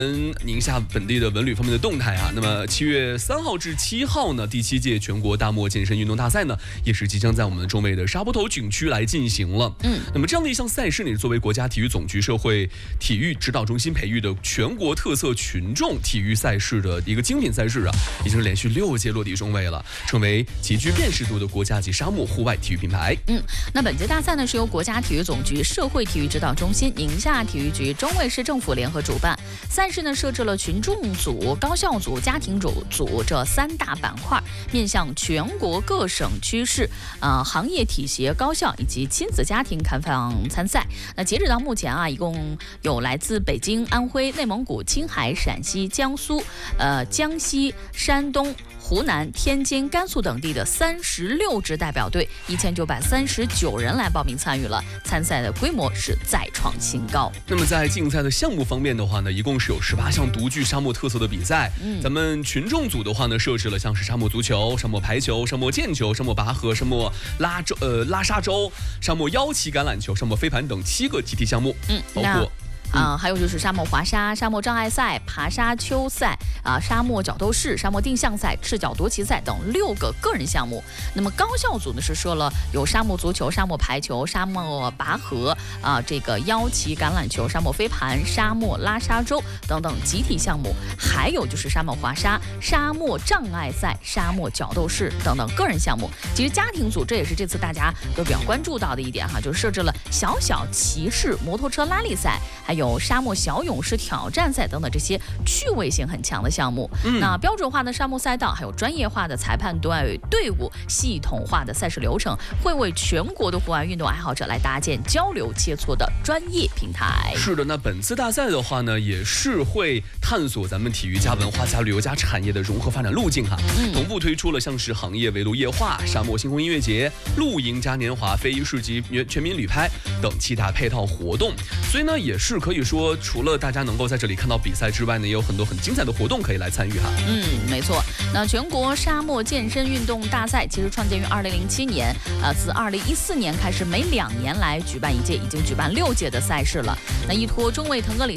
宁夏本地的文旅方面的动态啊，那么7月3号至7号呢，第7届全国大漠健身运动大赛呢，也是即将在我们中卫的沙坡头景区来进行了。那么这样的一项赛事呢，作为国家体育总局社会体育指导中心培育的全国特色群众体育赛事的一个精品赛事啊，已经连续6届落地中卫了，成为极具辨识度的国家级沙漠户外体育品牌。 那本届大赛呢是由国家体育总局社会体育指导中心、宁夏体育局、中卫市政府联合主办。赛事呢设置了群众组、高校组、家庭组这3大板块，面向全国各省区市、行业体协、高校以及亲子家庭开放参赛。那截止到目前啊，一共有来自北京、安徽、内蒙古、青海、陕西、江苏、江西、山东、湖南、天津、甘肃等地的36支代表队，1939人来报名参与了，参赛的规模是再创新高。 那么在竞赛的项目方面的话呢，一共是有18项独具沙漠特色的比赛。咱们群众组的话呢，设置了像是沙漠足球、沙漠排球、沙漠毽球、沙漠拔河、沙漠拉沙洲、沙漠腰旗橄榄球、沙漠飞盘等7个集体项目，包括。 还有就是沙漠滑沙、沙漠障碍赛、爬沙丘赛、沙漠角斗士、沙漠定向赛、赤脚夺旗赛等6个个人项目。那么高校组呢是设了有沙漠足球、沙漠排球、沙漠拔河、这个腰旗橄榄球、沙漠飞盘、沙漠拉沙洲等等集体项目，还有就是沙漠滑沙、沙漠障碍赛、沙漠角斗士等等个人项目。其实家庭组这也是这次大家都比较关注到的一点哈，就是设置了小骑士摩托车拉力赛，还有沙漠小勇士挑战赛等等这些趣味性很强的项目。那标准化的沙漠赛道，还有专业化的裁判队伍，系统化的赛事流程，会为全国的户外运动爱好者来搭建交流切磋的专业平台。 是的，那本次大赛的话呢，也是会探索咱们体育加文化加旅游加产业的融合发展路径哈。同步推出了像是行业围炉夜话、沙漠星空音乐节、露营嘉年华、非遗市集、全民旅拍等7大配套活动。所以呢，也是可以说，除了大家能够在这里看到比赛之外呢，也有很多很精彩的活动可以来参与哈。 没错。那全国沙漠健身运动大赛其实创建于2007年，自2014年开始，每2年来举办一届，已经举办6届的赛事了。那依托中卫腾格里